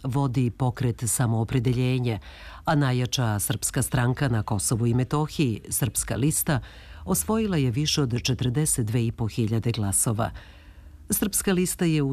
vodi pokret Samoopredeljenje, a najjača srpska stranka na Kosovu i Metohiji, Srpska lista, osvojila je više od 42.500 glasova. Srpska lista je u